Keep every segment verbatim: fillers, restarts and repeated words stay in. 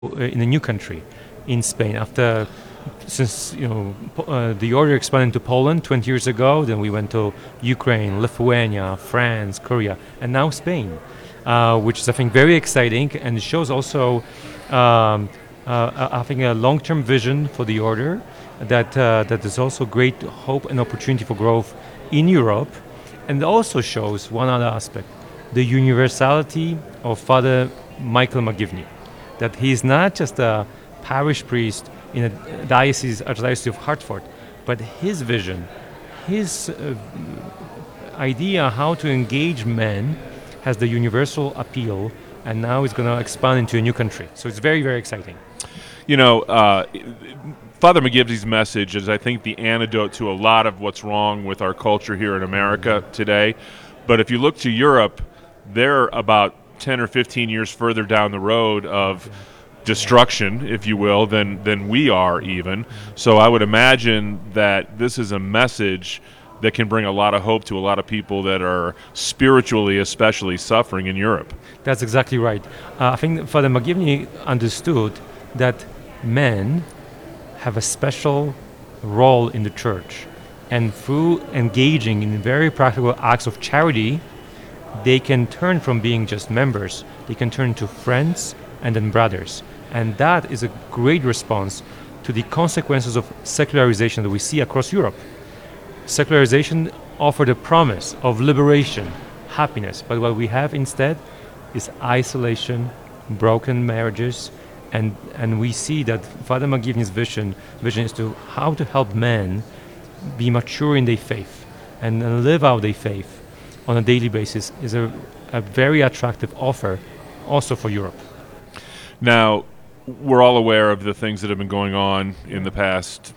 uh, in a new country, in Spain. After, since you know, Po- uh, the order expanded to Poland twenty years ago, then we went to Ukraine, Lithuania, France, Korea, and now Spain, uh, which is I think very exciting, and it shows also, um, uh, I think, a long-term vision for the order. That uh, that is also great hope and opportunity for growth in Europe, and also shows one other aspect: the universality of Father Michael McGivney, that he is not just a parish priest in a diocese, archdiocese of Hartford, but his vision, his uh, idea how to engage men has the universal appeal, and now it's going to expand into a new country. So it's very, very exciting. You know, uh, Father McGivney's message is, I think, the antidote to a lot of what's wrong with our culture here in America today. But if you look to Europe, they're about ten or fifteen years further down the road of destruction, if you will, than, than we are even. So I would imagine that this is a message that can bring a lot of hope to a lot of people that are spiritually especially suffering in Europe. That's exactly right. Uh, I think Father McGivney understood that men have a special role in the church. And through engaging in very practical acts of charity, they can turn from being just members, they can turn to friends and then brothers. And that is a great response to the consequences of secularization that we see across Europe. Secularization offered a promise of liberation, happiness, but what we have instead is isolation, broken marriages, and and we see that Father McGivney's vision vision is to how to help men be mature in their faith and, and live out their faith on a daily basis is a, a very attractive offer also for Europe. Now, we're all aware of the things that have been going on in the past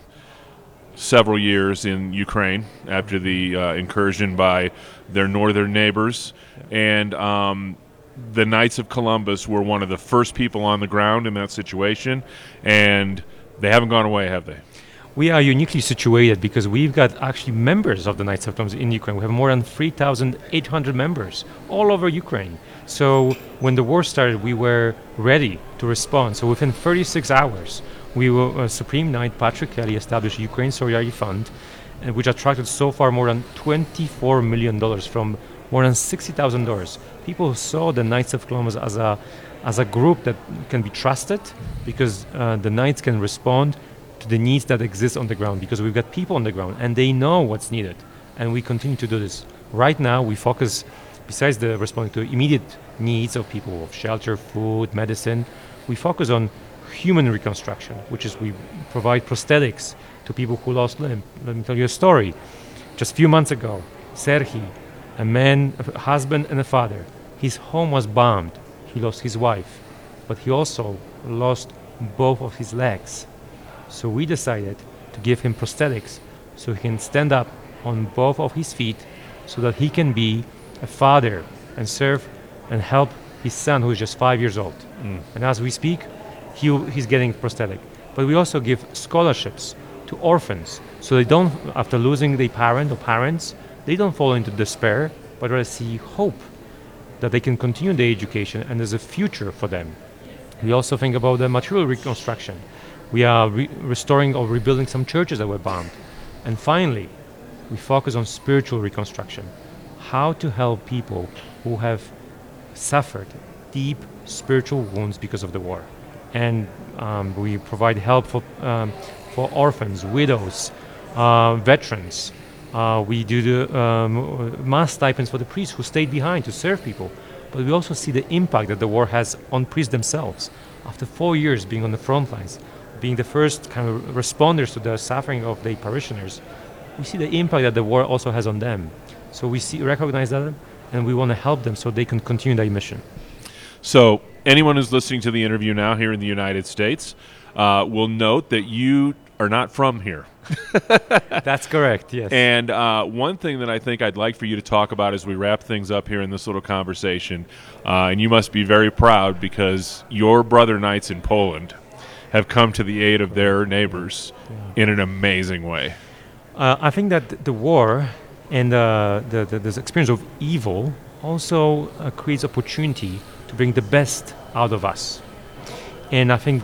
several years in Ukraine after the uh, incursion by their northern neighbors. And um, the Knights of Columbus were one of the first people on the ground in that situation, and they haven't gone away, have they? We are uniquely situated because we've got actually members of the Knights of Columbus in Ukraine. We have more than three thousand eight hundred members all over Ukraine. So when the war started, we were ready to respond. So within thirty-six hours, we were, uh, Supreme Knight Patrick Kelly established Ukraine Solidarity Fund, uh, which attracted so far more than twenty-four million dollars from more than sixty thousand doors. People saw the Knights of Columbus as a as a group that can be trusted because uh, the Knights can respond to the needs that exist on the ground because we've got people on the ground and they know what's needed, and we continue to do this. Right now, we focus, besides the responding to immediate needs of people of shelter, food, medicine, we focus on human reconstruction, which is we provide prosthetics to people who lost limb. Let me tell you a story. Just a few months ago, Serhi, a man, a husband and a father, his home was bombed. He lost his wife, but he also lost both of his legs. So we decided to give him prosthetics so he can stand up on both of his feet so that he can be a father and serve and help his son who is just five years old. Mm. And as we speak, he, he's getting prosthetic. But we also give scholarships to orphans so they don't, after losing their parent or parents, they don't fall into despair, but rather see hope that they can continue their education and there's a future for them. We also think about the material reconstruction. We are re- restoring or rebuilding some churches that were bombed. And finally, we focus on spiritual reconstruction. How to help people who have suffered deep spiritual wounds because of the war. And um, we provide help for, um, for orphans, widows, uh, veterans. Uh, we do the um, mass stipends for the priests who stayed behind to serve people. But we also see the impact that the war has on priests themselves. After four years being on the front lines, being the first kind of responders to the suffering of their parishioners, we see the impact that the war also has on them. So we see, recognize that, and we want to help them so they can continue their mission. So anyone who's listening to the interview now here in the United States uh, will note that you are not from here. That's correct, yes. And uh, one thing that I think I'd like for you to talk about as we wrap things up here in this little conversation, uh, and you must be very proud because your brother Knights in Poland have come to the aid of their neighbors yeah. in an amazing way. Uh, I think that the war and uh, the, the this experience of evil also uh, creates opportunity to bring the best out of us. And I think